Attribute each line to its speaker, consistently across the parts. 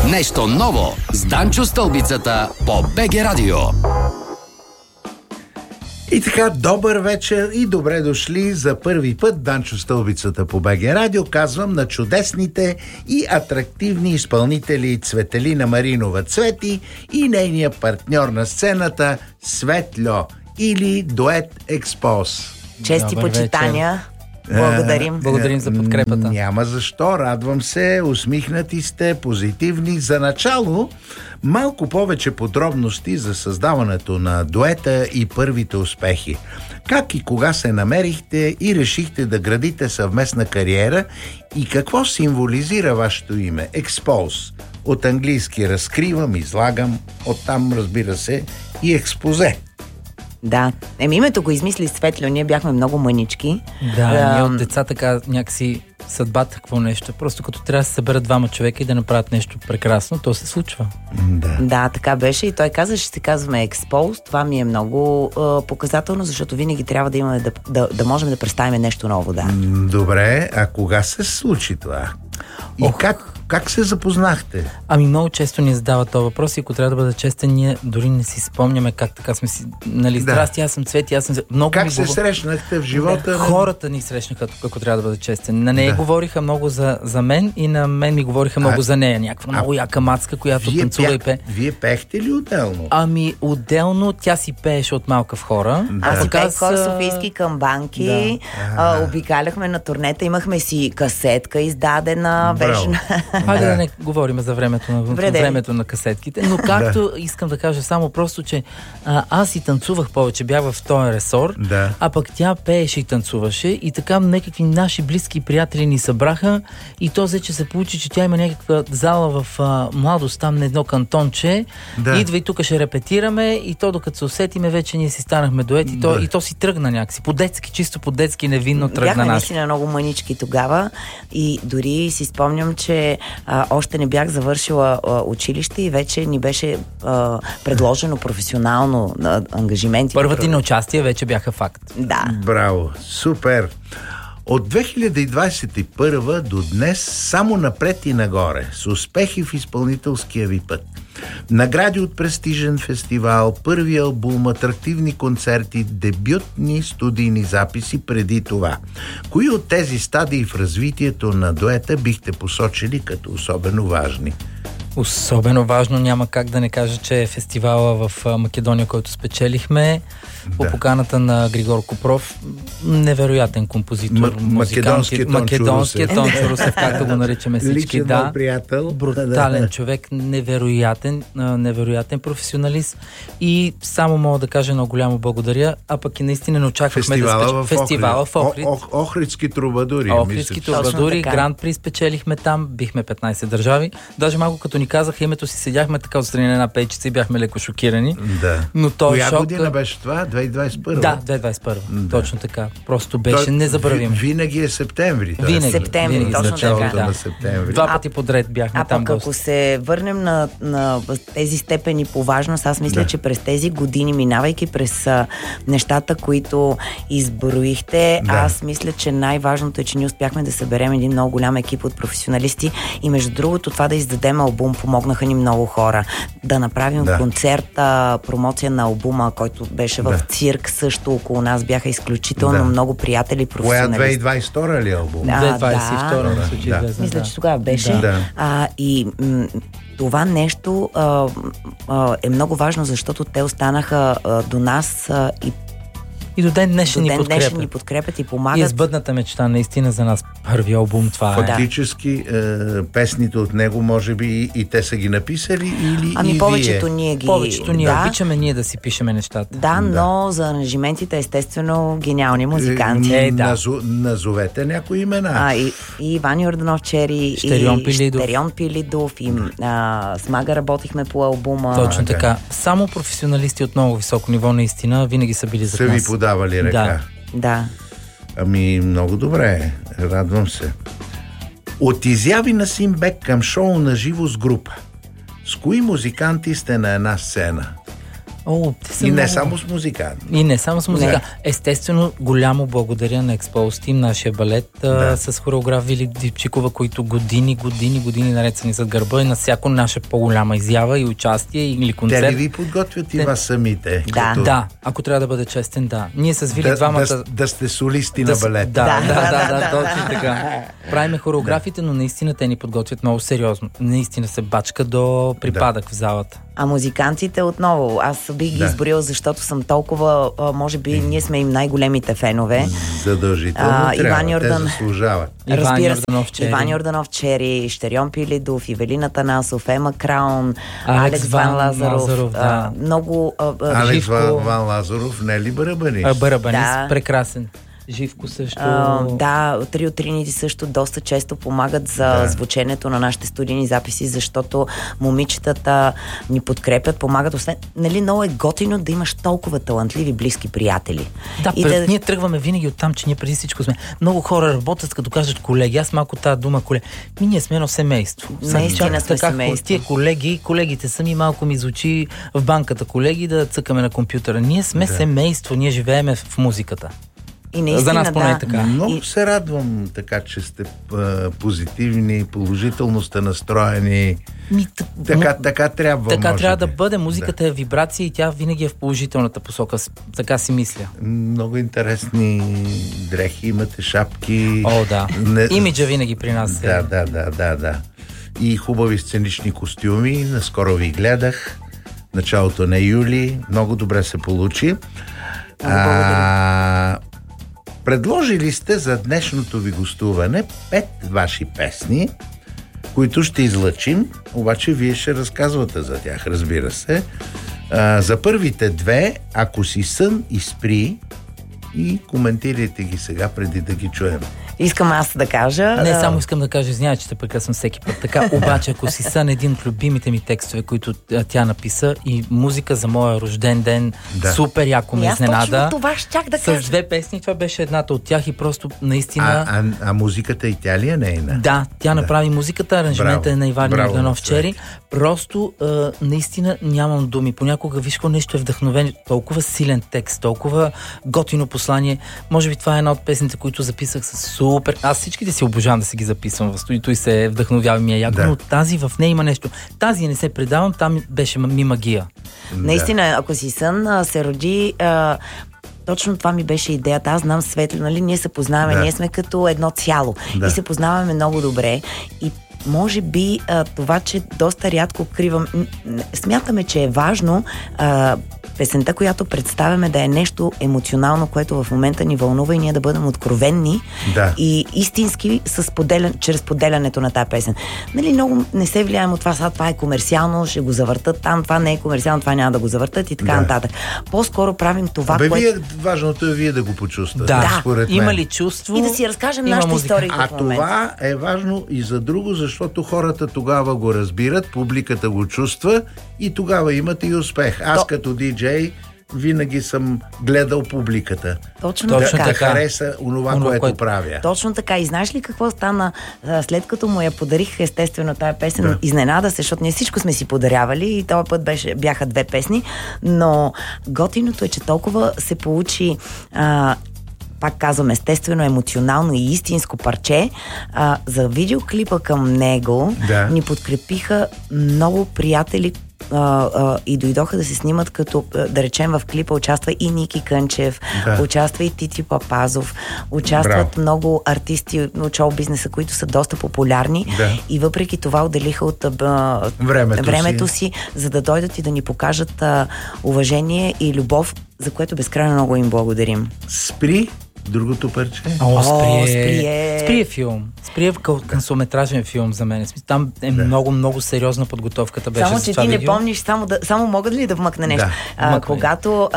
Speaker 1: Нещо ново с Данчо Стълбицата по БГ Радио.
Speaker 2: И така, добър вечер и добре дошли за първи път Данчо Стълбицата по БГ Радио. Казвам на чудесните и атрактивни изпълнители Цветелина Маринова Цвети и нейния партньор на сцената Светльо или дует Експоз.
Speaker 3: Чести
Speaker 4: Добър
Speaker 3: почитания.
Speaker 4: вечер.
Speaker 3: Благодарим.
Speaker 4: Благодарим за подкрепата.
Speaker 2: Няма защо, радвам се, усмихнати сте, позитивни. За начало, малко повече подробности за създаването на дуета и първите успехи. Как и кога се намерихте и решихте да градите съвместна кариера и какво символизира вашето име? Експоз. От английски разкривам, излагам, оттам, разбира се, и експозе.
Speaker 3: Да. Името го измисли Светло, ние бяхме много мънички.
Speaker 4: Да, ние от деца така някакси съдбата какво нещо. Просто като трябва да се съберат двама човека и да направят нещо прекрасно, то се случва.
Speaker 3: Да, така беше и той каза, ще се казваме Експоз. Това ми е много показателно, защото винаги трябва да имаме да можем да представим нещо ново, да.
Speaker 2: Добре, а кога се случи това? И как се запознахте?
Speaker 4: Ами много често ни задават този въпрос и ако трябва да бъда честен, ние дори не си спомняме как така сме си, нали, здрасти, аз съм Цвети, аз съм... Много
Speaker 2: как се срещнахте в живота?
Speaker 4: Да, хората ни срещнаха, ако трябва да бъда честен. На нея говориха много за мен и на мен ми говориха много за нея. Някаква много яка мацка, която танцува и пее.
Speaker 2: Вие пеехте ли отделно?
Speaker 4: Ами отделно тя си пееше от малка в хора.
Speaker 3: Аз си пеех хор Софийски камбанки, обикаляхме на турнета, имахме си касетка издадена.
Speaker 4: Хайде да не говорим за времето на касетките, но както искам да кажа само просто, че аз и танцувах повече, бях в този ресор, а пък тя пееше и танцуваше и така някакви наши близки приятели ни събраха и то взе, че се получи, че тя има някаква зала в Младост, там на едно кантонче, идва и тук ще репетираме и то докато се усетиме, вече ние си станахме дует и то си тръгна някакси, по-детски, чисто по-детски, невинно тръгна.
Speaker 3: Бяхме наистина много мънички тогава и дори си спомням, че още не бях завършила училище и вече ни беше предложено професионално ангажименти.
Speaker 4: Първата на участие вече бяха факт.
Speaker 3: Да.
Speaker 2: Браво, супер! От 2021 до днес само напред и нагоре, с успехи в изпълнителския ви път. Награди от престижен фестивал, първи албум, атрактивни концерти, дебютни студийни записи преди това. Кои от тези стадии в развитието на дуета бихте посочили като особено важни?
Speaker 4: Особено важно, няма как да не кажа, че е фестивала в Македония, който спечелихме, по поканата на Григор Копров, невероятен композитор,
Speaker 2: македонският
Speaker 4: Тончо Русев, както го наричаме всички.
Speaker 2: Личен приятел.
Speaker 4: Брутален човек, невероятен професионалист и само мога да кажа много голямо благодаря, а пък и наистина не очаквахме фестивала в Охрид.
Speaker 2: Охридски трубадури.
Speaker 4: Охридски трубадури, Гранд При спечелихме там, бихме 15 държави. Даже малко като ни казаха името си, седяхме така отстрани на една пейчица и бяхме леко шокирани.
Speaker 2: Да.
Speaker 4: Но
Speaker 2: коя година беше това? 2021?
Speaker 4: Да, 2021. Точно така. Просто беше незабравимо.
Speaker 2: Винаги е септември.
Speaker 3: Септември, точно
Speaker 2: началото на септември.
Speaker 4: Два пъти подред бяхме там.
Speaker 3: А пък ако се върнем на тези степени по важност, аз мисля, че през тези години, минавайки през нещата, които изброихте, аз мисля, че най-важното е, че ние успяхме да съберем един много голям екип от професионалисти и между другото това да издадем албум, помогнаха ни много хора. Да направим концерт, промоция на албума, който беше в цирк, също около нас бяха изключително много приятели, професионалисти.
Speaker 2: Коя 2022 ли албум?
Speaker 4: 2022.
Speaker 3: Мисля, че тогава беше. Това нещо е много важно, защото те останаха до нас
Speaker 4: и до ден днешен
Speaker 3: ни подкрепят и помагат.
Speaker 4: И избъдната мечта наистина за нас. Първи албум това
Speaker 2: фактически, песните от него, може би и те са ги написали или и
Speaker 3: повечето ние ги...
Speaker 4: Повечето ние обичаме ние да си пишеме нещата.
Speaker 3: Да, но за аранжиментите естествено гениални музиканти.
Speaker 2: Назовете някои имена.
Speaker 3: И Иван Йорданов Чери, и Штерион Пилидов, и с Мага работихме по албума.
Speaker 4: Точно така. Само професионалисти от много високо ниво наистина винаги са били за нас.
Speaker 2: Давали ръка.
Speaker 3: Да.
Speaker 2: Ами, много добре. Радвам се. От изяви на Симбек към шоу на живо с група. С кои музиканти сте на една сцена? И не само с музиканти.
Speaker 4: И не само с музика. Естествено, голямо благодаря на Expose Team, нашия балет с хореограф Вили Дипчикова, които години наред са ни зад гърба и на всяко наша по-голяма изява и участие или концерт.
Speaker 2: Те ли ви подготвят и вас самите?
Speaker 4: Да, ако трябва да бъде честен, да. Ние с Вили двамата...
Speaker 2: Да сте солисти на балет.
Speaker 4: Да, точно така. Правиме хореографите, но наистина те ни подготвят много сериозно. Наистина се бачка до припадък в залата.
Speaker 3: А музикантите отново, аз бих ги изборил, защото съм толкова, може би ние сме им най-големите фенове.
Speaker 2: Задължително трябва, те заслужават.
Speaker 3: Разбира се, Иван Йорданов Чери, Щерьон Пилидов, Ивелина Танасов, Ема Краун, Алекс Ван Лазаров.
Speaker 2: Много Алекс Ван Лазаров, не е ли барабанист?
Speaker 4: Барабанист, прекрасен. Живко също.
Speaker 3: Трио Тринити също доста често помагат за звученето на нашите студийни записи, защото момичетата ни подкрепят, помагат. Освен, много е готино да имаш толкова талантливи близки приятели.
Speaker 4: Ние тръгваме винаги оттам, че ние преди всичко сме. Много хора работят, като кажат колеги. Аз малко тази дума колеги. Ние сме едно семейство.
Speaker 3: Наистина сме семейство.
Speaker 4: Тия колегите сами малко ми звучи в банката колеги да цъкаме на компютъра. Ние сме семейство, ние живееме в музиката. За нас поне е така.
Speaker 2: Много се радвам така, че сте позитивни, положително сте настроени. Така трябва.
Speaker 4: Така трябва да бъде. Музиката е вибрация и тя винаги е в положителната посока. Така си мисля.
Speaker 2: Много интересни дрехи имате, шапки.
Speaker 4: Имиджа винаги при нас.
Speaker 2: Да. И хубави сценични костюми. Наскоро ви гледах. Началото на юли. Много добре се получи. Предложили сте за днешното ви гостуване 5 ваши песни, които ще излъчим, обаче вие ще разказвате за тях, разбира се. За първите 2, Ако си сън и спри, и коментирайте ги сега, преди да ги чуем.
Speaker 3: Искам аз да кажа...
Speaker 4: Не, само искам да кажа, извинявай, че те прекъсвам всеки път. Така, обаче, Ако си сън, един от любимите ми текстове, които тя написа, и музика за моя рожден ден, супер яко ме изненада.
Speaker 3: Това щях да кажа.
Speaker 4: С 2 песни, това беше едната от тях и просто наистина...
Speaker 2: А музиката и тя ли е нейна?
Speaker 4: Да, тя направи музиката, аранжимента е на Иван Йорданов Чери. Просто наистина нямам думи. Понякога виж какво нещо е вдъхновение. Толкова силен текст, толкова готино послание. Може би това е една от песните, които записах с супер. Аз всичките си обожавам да си ги записвам в студиото и се вдъхновявам ми е яко, но тази в нея има нещо. Тази не се предавам, там беше ми магия.
Speaker 3: Наистина, Ако си сън се роди... Точно това ми беше идеята. Аз знам Светло, ние се познаваме, ние сме като едно цяло. И се познаваме много добре. И може би това, че доста рядко откривам... Смятаме, че е важно песента, която представяме, да е нещо емоционално, което в момента ни вълнува и ние да бъдем откровенни и истински чрез поделянето на тази песен. Много не се влияем от това, това е комерциално, ще го завъртат там, това не е комерциално, това няма да го завъртат и така нататък. По-скоро правим това, което...
Speaker 2: Важното е вие да го почувствате.
Speaker 4: Да, има ли чувство?
Speaker 3: И да си разкажем нашата история в момента.
Speaker 2: Това е важно и за друго, защото хората тогава го разбират, публиката го чувства и тогава имате и успех. Аз като диджей винаги съм гледал публиката.
Speaker 3: Точно
Speaker 2: така. Да хареса онова, което правя.
Speaker 3: Точно така. И знаеш ли какво стана след като му я подарих, естествено, тая песен? Изненада се, защото ние всичко сме си подарявали и този път бяха 2 песни, но готиното е, че толкова се получи пак казвам, естествено, емоционално и истинско парче. За видеоклипа към него ни подкрепиха много приятели и дойдоха да се снимат, като да речем в клипа участва и Ники Кънчев, участва и Тити Папазов, участват много артисти от шоу-бизнеса, които са доста популярни и въпреки това отделиха от времето си, за да дойдат и да ни покажат уважение и любов, за което безкрайно много им благодарим.
Speaker 2: Спри другото парче?
Speaker 4: Спри е филм. Спри е късометражен филм за мен. Там е много сериозна подготовката беше.
Speaker 3: Само, че ти не помниш, само мога ли да вмъкна нещо? Когато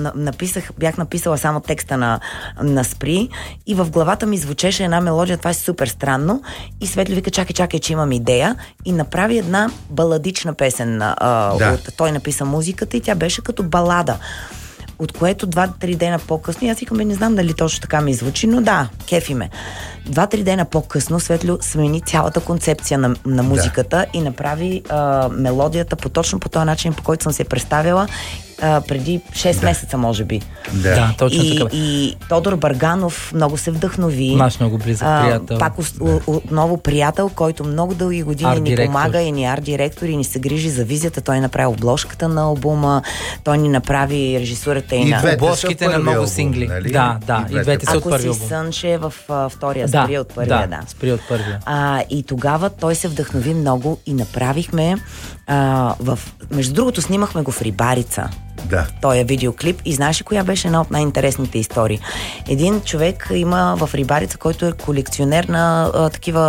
Speaker 3: бях написала само текста на Спри и в главата ми звучеше една мелодия, това е супер странно и Светли вика, чакай, че имам идея и направи една баладична песен. Той написа музиката и тя беше като балада. От което 2-3 дена по-късно, аз викам, не знам дали точно така ми звучи, но кефи ме. 2-3 дена по-късно Светло смени цялата концепция на музиката и направи мелодията точно по този начин, по който съм се представила. преди 6 месеца, може би.
Speaker 4: Да, точно така.
Speaker 3: И Тодор Барганов много се вдъхнови.
Speaker 4: Наш много близък приятел.
Speaker 3: Пак отново приятел, който много дълги години ни помага и ни арт-директор и ни се грижи за визията. Той направи обложката на албума, той ни направи режисурата и на
Speaker 4: обложките на много сингли.
Speaker 2: Нали?
Speaker 4: Да, и двете са от първи албум.
Speaker 3: Ако си сънче е в втория, спри от първия. Да,
Speaker 4: спри от първия.
Speaker 3: И тогава той се вдъхнови много и направихме между другото, снимахме го в Рибарица.
Speaker 2: Да.
Speaker 3: Той е видеоклип и знаеш ли коя беше една от най-интересните истории? Един човек има в Рибарица, който е колекционер на такива